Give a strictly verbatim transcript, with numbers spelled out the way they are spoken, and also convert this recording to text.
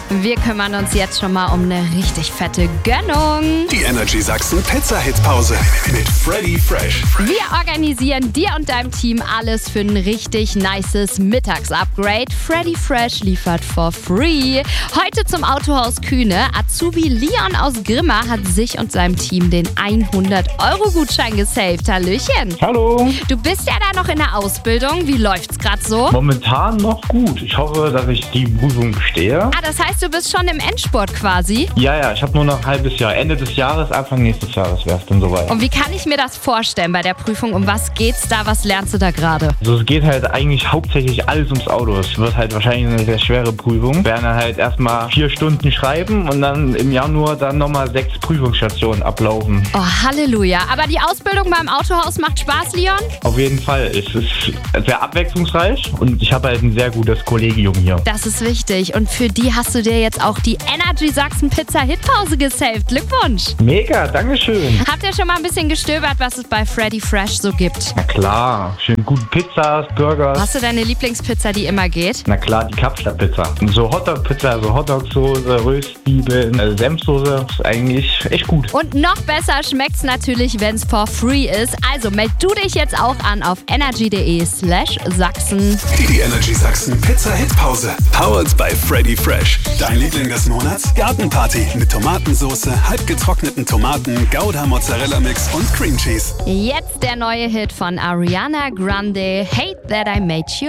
Wir kümmern uns jetzt schon mal um eine richtig fette Gönnung. Die Energy Sachsen Pizza-Hit-Pause mit Freddy Fresh. Wir organisieren dir und deinem Team alles für ein richtig nices Mittagsupgrade. Freddy Fresh liefert for free. Heute zum Autohaus Kühne. Azubi Leon aus Grimma hat sich und seinem Team den hundert-Euro-Gutschein gesaved. Hallöchen. Hallo. Du bist ja da noch in der Ausbildung. Wie läuft's gerade so? Momentan noch gut. Ich hoffe, dass ich die Prüfung bestehe. Ah, das heißt, du bist schon im Endspurt quasi? Ja, ja, ich habe nur noch ein halbes Jahr. Ende des Jahres, Anfang nächstes Jahres wäre es dann soweit. Und wie kann ich mir das vorstellen bei der Prüfung? Um was geht's da? Was lernst du da gerade? Also es geht halt eigentlich hauptsächlich alles ums Auto. Es wird halt wahrscheinlich eine sehr schwere Prüfung. Wir werden dann halt erstmal vier Stunden schreiben und dann im Januar dann nochmal sechs Prüfungsstationen ablaufen. Oh, Halleluja. Aber die Ausbildung beim Autohaus macht Spaß, Leon? Auf jeden Fall. Es ist sehr abwechslungsreich und ich habe halt ein sehr gutes Kollegium hier. Das ist wichtig. Und für die hast du dir jetzt auch die Energy Sachsen Pizza Hitpause gesaved. Glückwunsch. Mega, dankeschön. Habt ihr schon mal ein bisschen gestöbert, was es bei Freddy Fresh so gibt? Na klar, schön gute Pizzas, Burgers. Hast du deine Lieblingspizza, die immer geht? Na klar, die Kapstadt-Pizza. So Hotdog-Pizza, so Hotdog-Soße, Röstzwiebeln, äh, Senfsoße. Ist eigentlich echt gut. Und noch besser schmeckt's natürlich, wenn's for free ist. Also meld du dich jetzt auch an auf energy.de slash Sachsen. Die Energy Sachsen Pizza-Hit-Pause. Powered by Freddy Fresh. Dein Liebling des Monats? Gartenparty mit Tomatensoße, halbgetrockneten Tomaten, Gouda Mozzarella Mix und Cream Cheese. Jetzt der neue Hit von Ariana Grande, Hate That I Made You